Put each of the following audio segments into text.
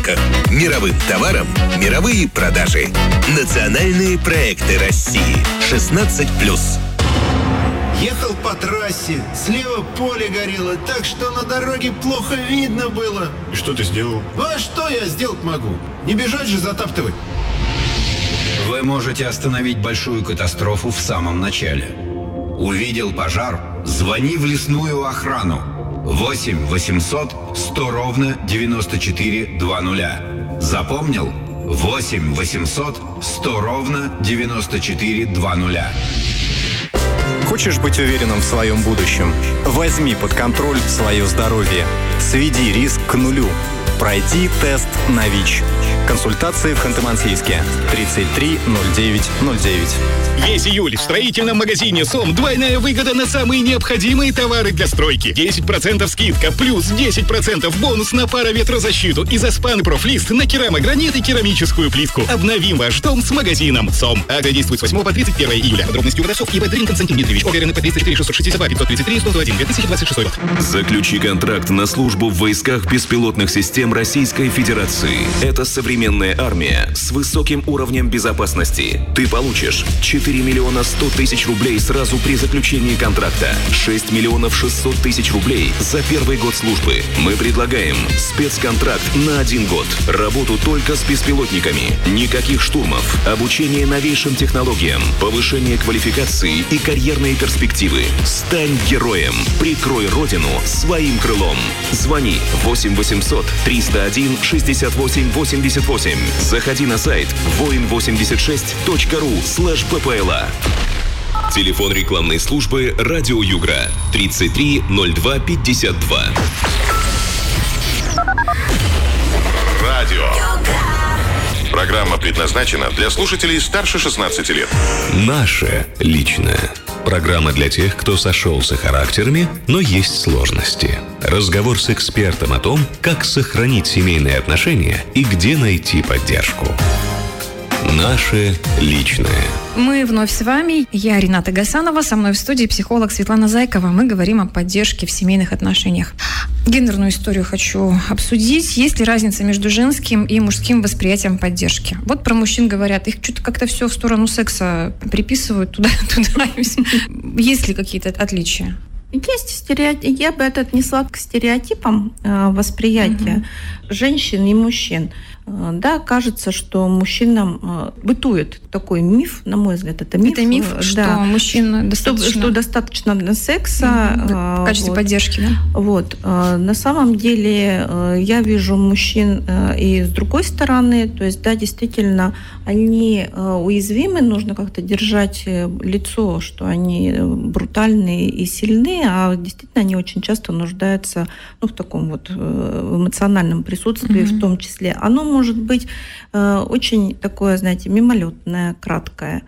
Мировым товарам мировые продажи. Национальные проекты России. 16+. Ехал по трассе, слева поле горело, так что на дороге плохо видно было. И что ты сделал? А что я сделать могу? Не бежать же затаптывать. Вы можете остановить большую катастрофу в самом начале. Увидел пожар? Звони в лесную охрану. 8 800 100 ровно 94 20. Запомнил? 8 800 100 ровно 94 20. Хочешь быть уверенным в своем будущем? Возьми под контроль свое здоровье. Сведи риск к нулю. Пройди тест на ВИЧ. Консультации в Ханты-Мансийске. 33 09 09. Весь июль в строительном магазине СОМ двойная выгода на самые необходимые товары для стройки. 10% скидка, плюс 10% бонус на пароветрозащиту и Заспан Профлист на керамогранит и керамическую плитку. Обновим ваш дом с магазином СОМ. Акция действует с 8 по 31 июля. Подробности у продавцов ИП Дрин Константин Дмитриевич. ОГРНП 34 662 533 101 2026 год. Заключи контракт на службу в войсках беспилотных систем Российской Федерации. Это современная армия с высоким уровнем безопасности. Ты получишь 4 миллиона 100 тысяч рублей сразу при заключении контракта, 6 миллионов 600 тысяч рублей за первый год службы. Мы предлагаем спецконтракт на 1 год. Работу только с беспилотниками. Никаких штурмов. Обучение новейшим технологиям. Повышение квалификации и карьерные перспективы. Стань героем. Прикрой родину своим крылом. Звони 8 800 301 68 88. Заходи на сайт voin86.ru/ppla. Телефон рекламной службы «Радио Югра» 33 02 52. Радио. Программа предназначена для слушателей старше 16 лет. Наше личное. Программа для тех, кто сошелся характерами, но есть сложности. Разговор с экспертом о том, как сохранить семейные отношения и где найти поддержку. Наше личное. Мы вновь с вами. Я Рената Гасанова. Со мной в студии психолог Светлана Зайкова. Мы говорим о поддержке в семейных отношениях. Гендерную историю хочу обсудить. Есть ли разница между женским и мужским восприятием поддержки? Вот про мужчин говорят, их что-то как-то все в сторону секса приписывают туда. Есть ли какие-то отличия? Есть стереотип. Я бы это отнесла к стереотипам восприятия женщин и мужчин. Да, кажется, что мужчинам бытует такой миф, на мой взгляд, это миф. Это миф, что мужчин достаточно... Что достаточно секса. В качестве поддержки, да? Вот. На самом деле я вижу мужчин и с другой стороны, то есть, да, действительно, они уязвимы, нужно как-то держать лицо, что они брутальные и сильные, а действительно они очень часто нуждаются в таком вот эмоциональном присутствии, в том числе. Оно может быть очень такое, знаете, мимолетное, краткое.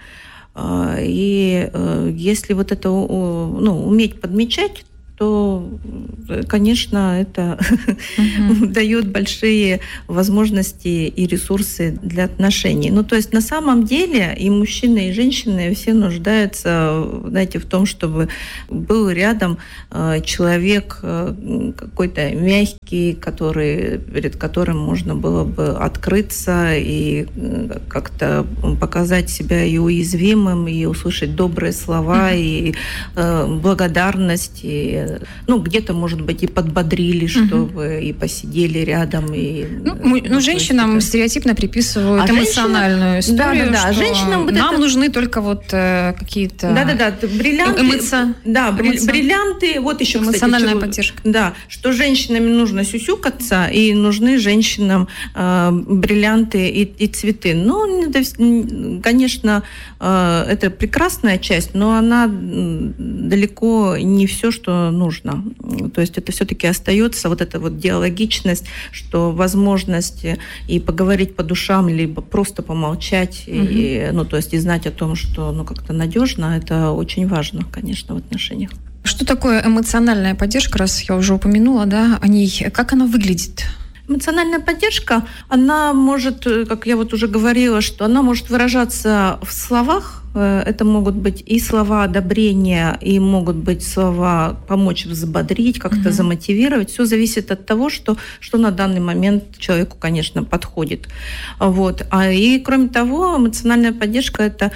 И если вот это уметь подмечать, то, конечно, это дает большие возможности и ресурсы для отношений. То есть на самом деле и мужчины, и женщины все нуждаются, знаете, в том, чтобы был рядом человек какой-то мягкий, перед которым можно было бы открыться и как-то показать себя и уязвимым, и услышать добрые слова, и благодарность, и где-то, может быть, и подбодрили, чтобы и посидели рядом. И, женщинам стереотипно приписывают эмоциональную историю, что женщинам нам нужны только вот какие-то бриллианты. Бриллианты. Вот еще, эмоциональная поддержка. Да, что женщинам нужно сюсюкаться, и нужны женщинам бриллианты и цветы. Конечно, это прекрасная часть, но она далеко не все, что нужно. То есть это все-таки остается вот эта вот диалогичность, что возможность и поговорить по душам, либо просто помолчать, и знать о том, что как-то надежно, это очень важно, конечно, в отношениях. Что такое эмоциональная поддержка, раз я уже упомянула, да, о ней, как она выглядит? Эмоциональная поддержка, она может, как я вот уже говорила, что она может выражаться в словах, Это могут быть и слова одобрения, и могут быть слова помочь взбодрить, как-то замотивировать. Все зависит от того, что на данный момент человеку, конечно, подходит. Вот. И кроме того, эмоциональная поддержка – это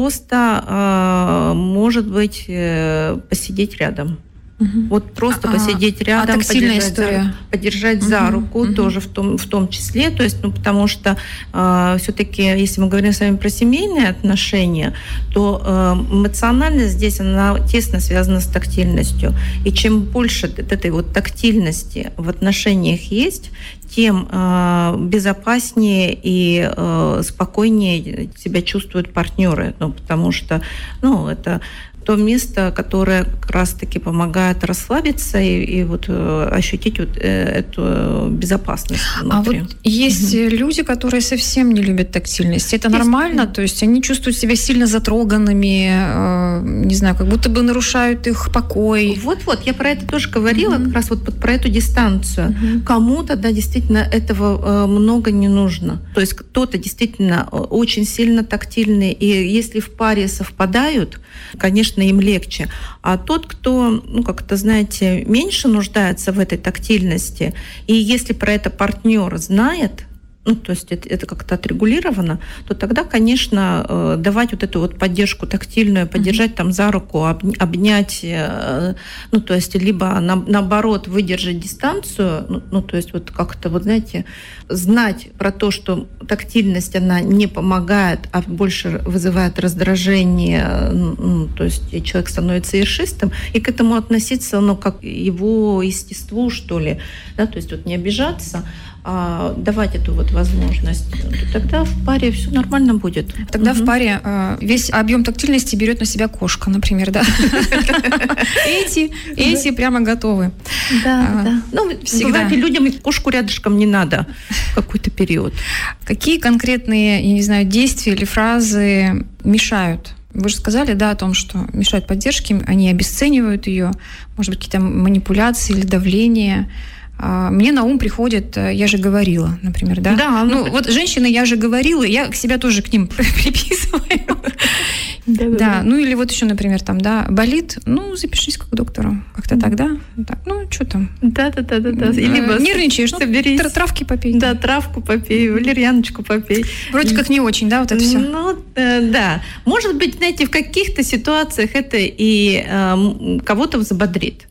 просто, может быть, посидеть рядом. Вот просто посидеть рядом, подержать за руку тоже в том числе. То есть, потому что все-таки, если мы говорим с вами про семейные отношения, то эмоциональность здесь, она тесно связана с тактильностью. И чем больше этой вот тактильности в отношениях есть, тем безопаснее и спокойнее себя чувствуют партнеры. Потому что это то место, которое как раз-таки помогает расслабиться и вот ощутить вот эту безопасность внутри. А вот есть люди, которые совсем не любят тактильность. Это нормально? То есть они чувствуют себя сильно затроганными, не знаю, как будто бы нарушают их покой. Вот, я про это тоже говорила, как раз вот про эту дистанцию. Кому-то, да, действительно этого много не нужно. То есть кто-то действительно очень сильно тактильный, и если в паре совпадают, конечно, им легче. А тот, кто, как-то, знаете, меньше нуждается в этой тактильности, и если про это партнер знает, то есть это как-то отрегулировано, то тогда, конечно, давать вот эту вот поддержку тактильную, поддержать там за руку, обнять, то есть либо наоборот выдержать дистанцию, то есть вот как-то, вот знаете, знать про то, что тактильность, она не помогает, а больше вызывает раздражение, то есть человек становится ершистым, и к этому относиться, как его естеству, что ли, да, то есть вот не обижаться, а давать эту вот возможность, тогда в паре все нормально будет. Тогда в паре весь объем тактильности берет на себя кошка, например, да? Эти прямо готовы. Да. Бывает, и людям кошку рядышком не надо в какой-то период. Какие конкретные, я не знаю, действия или фразы мешают? Вы же сказали, да, о том, что мешают поддержке, они обесценивают ее, может быть, какие-то манипуляции или давление. Мне на ум приходит «я же говорила», например, да? Да. Вот женщины «я же говорила», я себя тоже к ним приписываю. Да, или вот еще, например, там, да, болит, запишись к доктору. Как-то так, да? Так, что там? Да. Либо нервничаешь, соберись. Травки попей. Да, травку попей, валерьяночку попей. Вроде как не очень, да, вот это все? Да. Может быть, знаете, в каких-то ситуациях это и кого-то взбодрит.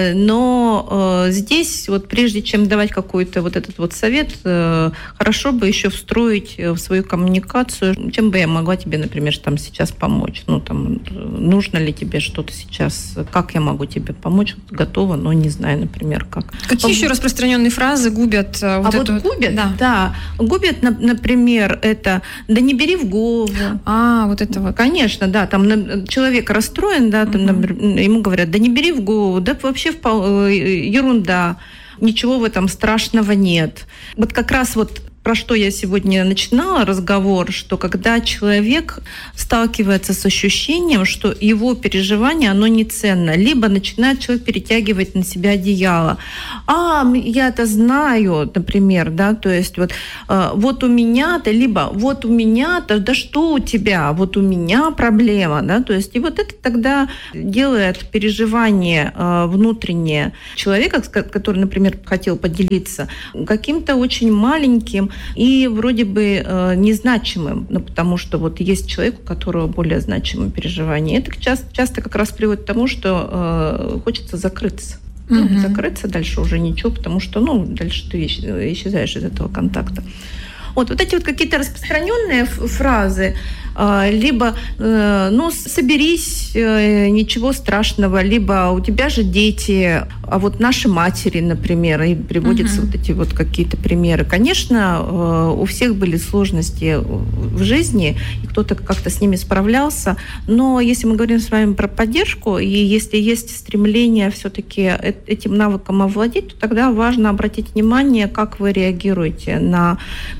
Но здесь, вот прежде чем давать какой-то вот этот вот совет, хорошо бы еще встроить в свою коммуникацию, чем бы я могла тебе, например, там сейчас помочь. Нужно ли тебе что-то сейчас, как я могу тебе помочь, готова, но не знаю, например, как. Какие еще распространенные фразы губят? Губят, да. Губят, например, это «да не бери в голову». Вот это вот. Конечно, да, там человек расстроен, да, там, ему говорят «да не бери в голову», да, вообще ерунда, ничего в этом страшного нет. Вот как раз вот про что я сегодня начинала разговор, что когда человек сталкивается с ощущением, что его переживание, оно не ценно, либо начинает человек перетягивать на себя одеяло. Я это знаю, например, да, то есть вот у меня-то, либо вот у меня-то, да что у тебя, вот у меня проблема, да, то есть и вот это тогда делает переживание внутреннее человека, который, например, хотел поделиться, каким-то очень маленьким и вроде бы незначимым, потому что вот есть человек, у которого более значимые переживания. Это часто как раз приводит к тому, что хочется закрыться. Закрыться, дальше уже ничего, потому что дальше ты исчезаешь из этого контакта. Вот эти вот какие-то распространенные фразы, либо соберись, ничего страшного, либо у тебя же дети, а вот наши матери, например, и приводятся вот эти вот какие-то примеры. Конечно, у всех были сложности в жизни, и кто-то как-то с ними справлялся, но если мы говорим с вами про поддержку, и если есть стремление все-таки этим навыком овладеть, то тогда важно обратить внимание, как вы реагируете на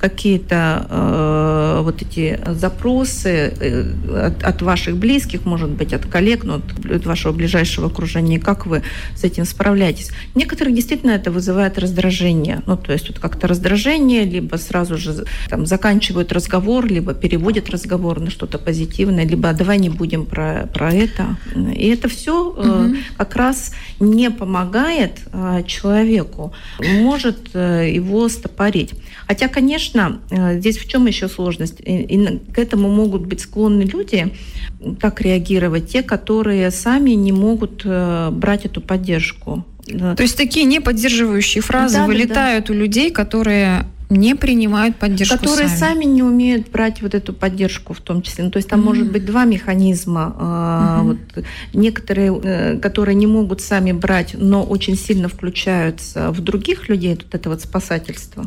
какие-то вот эти запросы от ваших близких, может быть, от коллег, от вашего ближайшего окружения, как вы с этим справляетесь. справляетесь. Некоторых действительно это вызывает раздражение. Ну, то есть вот как-то раздражение, либо сразу же там заканчивают разговор, либо переводят разговор на что-то позитивное, либо давай не будем про это. И это все как раз не помогает человеку, может его стопорить. Хотя, конечно, здесь в чем еще сложность? И к этому могут быть склонны люди, так реагировать, те, которые сами не могут брать эту поддержку. То есть такие неподдерживающие фразы вылетают у людей, которые не принимают поддержку которые сами не умеют брать вот эту поддержку в том числе. Ну, то есть там может быть два механизма. Вот, некоторые, которые не могут сами брать, но очень сильно включаются в других людей, вот это вот спасательство.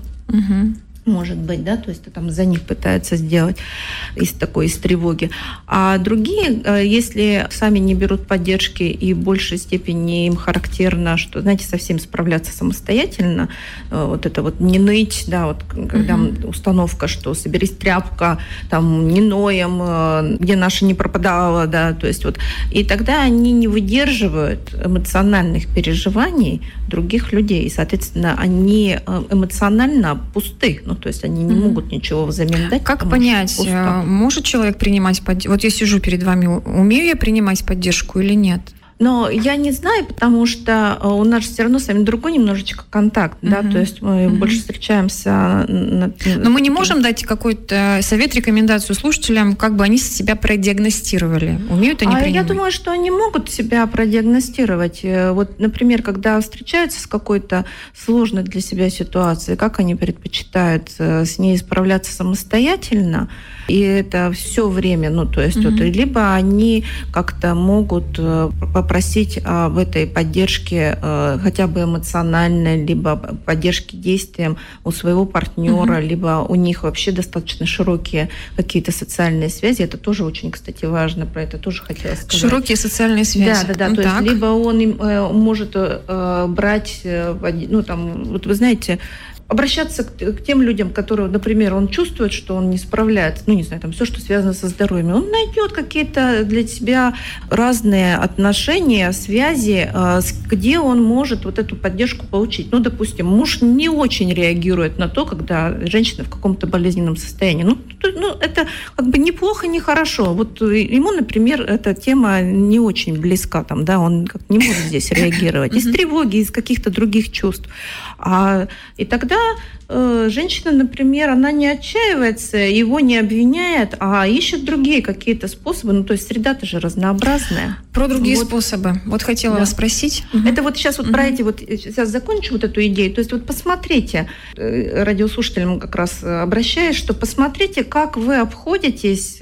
Может быть, да, то есть там за них пытаются сделать из тревоги. А другие, если сами не берут поддержки и в большей степени им характерно, что, знаете, совсем справляться самостоятельно, вот это вот не ныть, да, вот когда установка, что соберись тряпка, там не ноем, где наша не пропадала, да, то есть вот, и тогда они не выдерживают эмоциональных переживаний других людей, и, соответственно, они эмоционально пусты, ну, то есть они не могут ничего взамен дать. Как понять, может человек принимать поддержку? Вот я сижу перед вами, умею я принимать поддержку или нет? Но я не знаю, потому что у нас все равно с вами другой немножечко контакт, да, то есть мы больше встречаемся. Но мы не можем дать какой-то совет, рекомендацию слушателям, как бы они себя продиагностировали. Умеют они принимать? Я думаю, что они могут себя продиагностировать. Вот, например, когда встречаются с какой-то сложной для себя ситуацией, как они предпочитают с ней справляться самостоятельно, и это все время, ну, то есть, вот, либо они как-то могут попросить об этой поддержке хотя бы эмоциональной, либо поддержки действием у своего партнера, либо у них вообще достаточно широкие какие-то социальные связи. Это тоже очень, кстати, важно, про это тоже хотела сказать. Широкие социальные связи. Да. То есть либо он может брать, ну, там, вот вы знаете, обращаться к тем людям, которые, например, он чувствует, что он не справляется, ну, не знаю, там, все, что связано со здоровьем, он найдет какие-то для себя разные отношения, связи, где он может вот эту поддержку получить. Ну, допустим, муж не очень реагирует на то, когда женщина в каком-то болезненном состоянии. Ну, это как бы неплохо, не хорошо. Вот ему, например, эта тема не очень близка, там, да, он как не может здесь реагировать. Из тревоги, из каких-то других чувств. И тогда женщина, например, она не отчаивается, его не обвиняет, а ищет другие какие-то способы. Ну, то есть среда-то же разнообразная. Про другие способы. Вот хотела вас спросить. Это вот сейчас вот про эти вот, сейчас закончу вот эту идею. То есть вот посмотрите, радиослушателям как раз обращаюсь, что посмотрите, как вы обходитесь,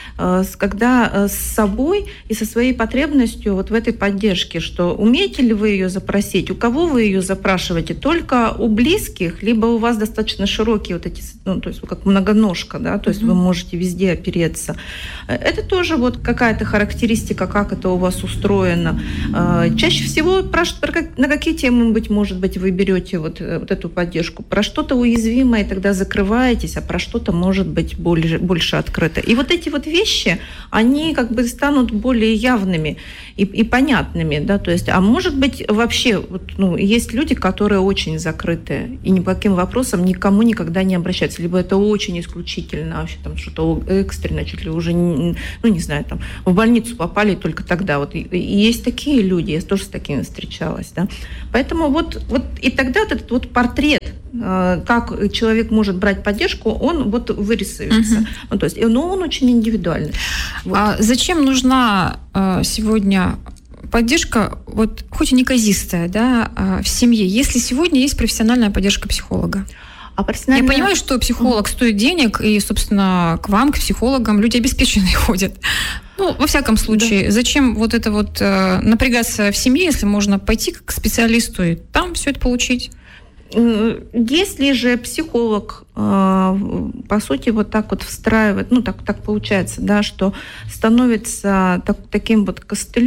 когда с собой и со своей потребностью вот в этой поддержке, что умеете ли вы ее запросить, у кого вы ее запрашиваете, только у близких, либо у вас достаточно широкие вот эти, ну, то есть как многоножка, да, то есть вы можете везде опереться. Это тоже вот какая-то характеристика, как это у вас устроено. Чаще всего на какие темы, может быть, вы берете вот эту поддержку? Про что-то уязвимое, тогда закрываетесь, а про что-то может быть больше открыто. И вот эти вот вещи, они как бы станут более явными и понятными, да, то есть, а может быть, вообще, вот, ну, есть люди, которые очень закрытые и ни по каким вопросам никому никогда не обращаются, либо это очень исключительно, вообще там что-то экстренно, чуть ли уже, ну, не знаю, там, в больницу попали только тогда, вот, и есть такие люди, я тоже с такими встречалась, да, поэтому вот и тогда вот этот вот портрет, как человек может брать поддержку, он вот вырисуется, ну, то есть, но он очень индивидуальный. Вот. А зачем нужна сегодня поддержка, вот хоть и неказистая, да, в семье, если сегодня есть профессиональная поддержка психолога? Я понимаю, что психолог стоит денег, и, собственно, к вам, к психологам, люди обеспеченные ходят. Ну, во всяком случае, зачем вот это вот напрягаться в семье, если можно пойти к специалисту и там все это получить? Если же психолог, по сути, вот так вот встраивает, ну, так получается, да, что становится таким вот костылем,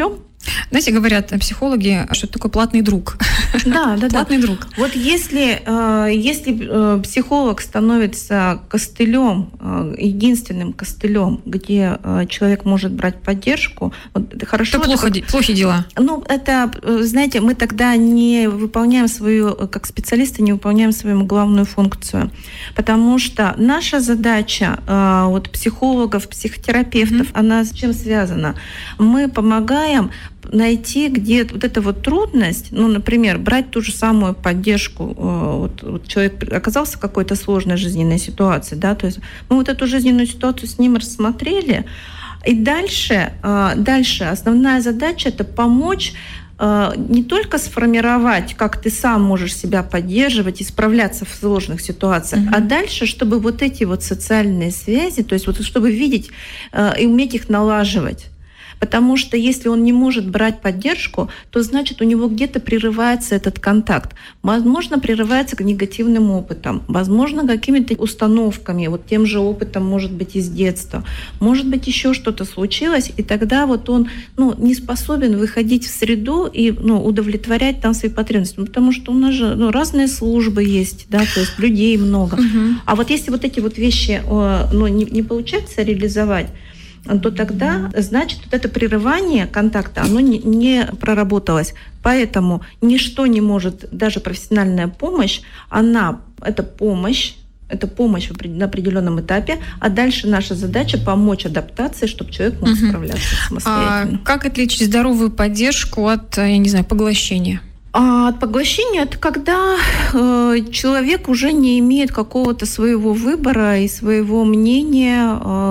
Знаете, говорят психологи, что это такой платный друг. Да. Платный друг. Вот если психолог становится костылем, единственным костылем, где человек может брать поддержку, вот это хорошо. Это плохи дела. Это, знаете, мы тогда не выполняем как специалисты, не выполняем свою главную функцию. Потому что наша задача психологов, психотерапевтов, она с чем связана? Мы помогаем найти, где вот эта вот трудность, например, брать ту же самую поддержку. Человек оказался в какой-то сложной жизненной ситуации, да, то есть мы вот эту жизненную ситуацию с ним рассмотрели, и дальше основная задача — это помочь не только сформировать, как ты сам можешь себя поддерживать и справляться в сложных ситуациях, а дальше, чтобы вот эти вот социальные связи, то есть чтобы видеть и уметь их налаживать. Потому что если он не может брать поддержку, то значит у него где-то прерывается этот контакт. Возможно, прерывается негативным опытом, возможно, какими-то установками, тем же опытом, может быть, из детства. Может быть, еще что-то случилось, и тогда он не способен выходить в среду и удовлетворять там свои потребности. Потому что у нас же разные службы есть, да, то есть людей много. А если эти вещи не получается реализовать, то тогда, значит, это прерывание контакта, оно не проработалось. Поэтому ничто не может, даже профессиональная помощь, это помощь на определенном этапе, а дальше наша задача помочь адаптации, чтобы человек мог справляться самостоятельно. Как отличить здоровую поддержку от, поглощения? От поглощения — это когда человек уже не имеет какого-то своего выбора и своего мнения,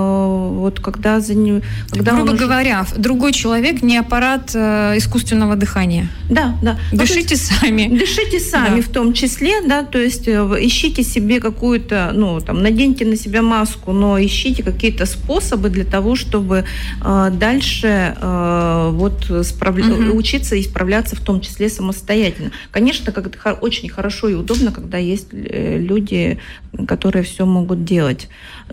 грубо говоря, другой человек не аппарат искусственного дыхания. Да. Дышите сами. Дышите сами, в том числе, да, то есть ищите себе какую-то, наденьте на себя маску, но ищите какие-то способы для того, чтобы дальше учиться и справляться в том числе самостоятельно. Конечно, очень хорошо и удобно, когда есть люди, которые все могут делать.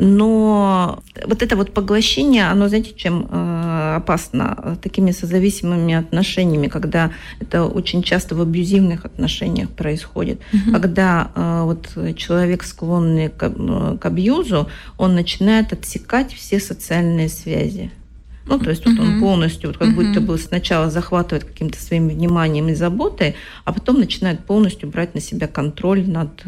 Но это поглощение, оно, знаете, чем опасно? Такими созависимыми отношениями, когда это очень часто в абьюзивных отношениях происходит. Когда человек, склонный к абьюзу, он начинает отсекать все социальные связи. То есть он полностью, как будто бы сначала захватывает каким-то своим вниманием и заботой, а потом начинает полностью брать на себя контроль над,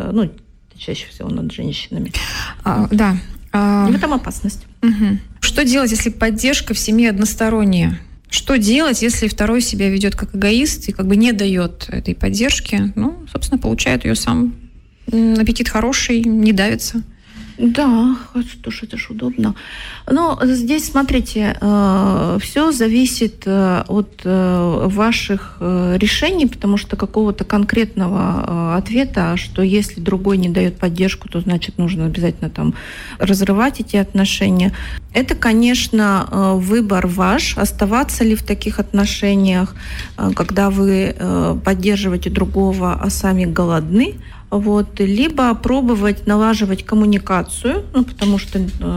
чаще всего над женщинами. Да. И в этом опасность. Что делать, если поддержка в семье односторонняя? Что делать, если второй себя ведет как эгоист и не дает этой поддержки? Собственно, получает ее сам. Аппетит хороший, не давится. Да, что ж, это ж удобно. Но здесь, смотрите, все зависит от ваших решений, потому что какого-то конкретного ответа, что если другой не дает поддержку, то значит нужно обязательно разрывать эти отношения. Это, конечно, выбор ваш, оставаться ли в таких отношениях, когда вы поддерживаете другого, а сами голодны. Либо пробовать налаживать коммуникацию, потому что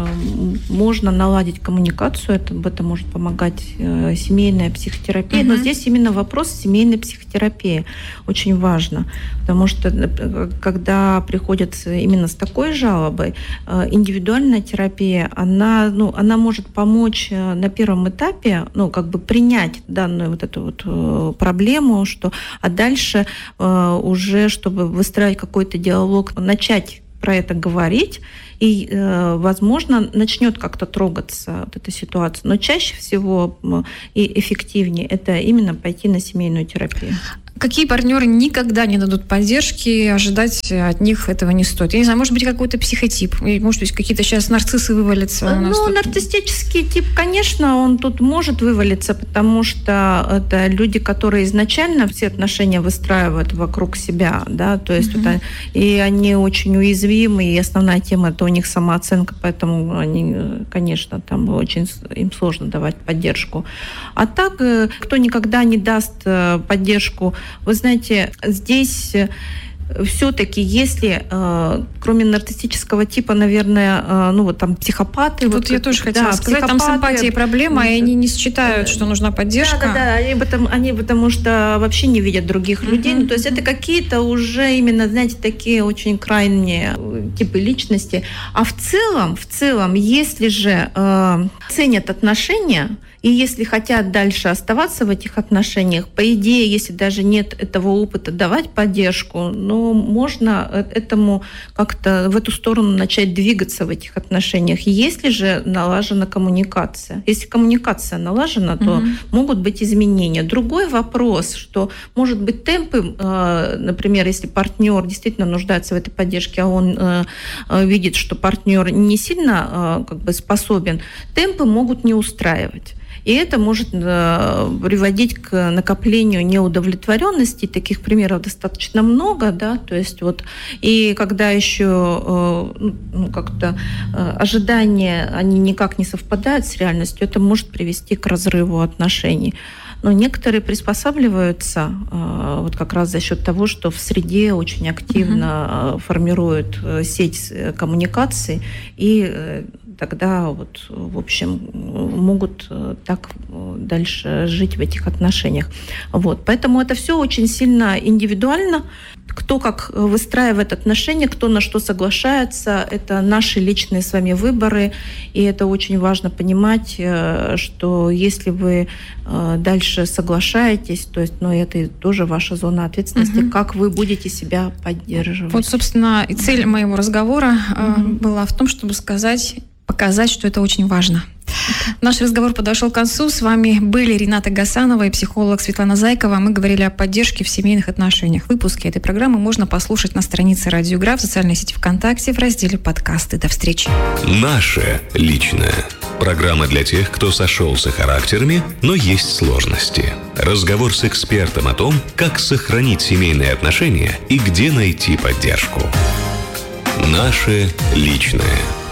можно наладить коммуникацию, это может помогать семейная психотерапия. Но здесь именно вопрос семейной психотерапии очень важно, потому что когда приходят именно с такой жалобой, индивидуальная терапия, она может помочь на первом этапе, принять данную эту проблему, а дальше уже, чтобы выстраивать какой-то диалог, начать про это говорить, и, возможно, начнет как-то трогаться эта ситуация. Но чаще всего и эффективнее это именно пойти на семейную терапию. Какие партнеры никогда не дадут поддержки, ожидать от них этого не стоит? Я не знаю, может быть, какой-то психотип, может быть, какие-то сейчас нарциссы вывалятся у нас. Нарциссический тип, конечно, он тут может вывалиться, потому что это люди, которые изначально все отношения выстраивают вокруг себя, да, то есть и они очень уязвимы, и основная тема — это у них самооценка, поэтому они, конечно, очень им сложно давать поддержку. А так, кто никогда не даст поддержку, вы знаете, здесь все-таки, если, кроме нарциссического типа, наверное, там психопаты... Тут я тоже хотела сказать, там с эмпатией проблема, и они не считают, что нужна поддержка. Да, они потому что вообще не видят других людей. Ну, то есть это какие-то уже именно, знаете, такие очень крайние типы личности. А в целом, если же ценят отношения, и если хотят дальше оставаться в этих отношениях, по идее, если даже нет этого опыта, давать поддержку, но можно этому как-то в эту сторону начать двигаться в этих отношениях. Если же налажена коммуникация. Если коммуникация налажена, то могут быть изменения. Другой вопрос, что, может быть, темпы, например, если партнер действительно нуждается в этой поддержке, а он видит, что партнер не сильно способен, темпы могут не устраивать. И это может приводить к накоплению неудовлетворенности. Таких примеров достаточно много, да, то есть и когда еще как-то ожидания, они никак не совпадают с реальностью, это может привести к разрыву отношений. Но некоторые приспосабливаются как раз за счет того, что в среде очень активно формируют сеть коммуникаций и тогда в общем, могут так дальше жить в этих отношениях. Поэтому это все очень сильно индивидуально. Кто как выстраивает отношения, кто на что соглашается, это наши личные с вами выборы. И это очень важно понимать, что если вы дальше соглашаетесь, то есть, это тоже ваша зона ответственности, как вы будете себя поддерживать. Собственно, и цель моего разговора была в том, чтобы показать, что это очень важно. Наш разговор подошел к концу. С вами были Рената Гасанова и психолог Светлана Зайкова. Мы говорили о поддержке в семейных отношениях. Выпуски этой программы можно послушать на странице Радио Гра, в социальной сети ВКонтакте, в разделе «Подкасты». До встречи. Наше личное. Программа для тех, кто сошелся характерами, но есть сложности. Разговор с экспертом о том, как сохранить семейные отношения и где найти поддержку. Наше личное.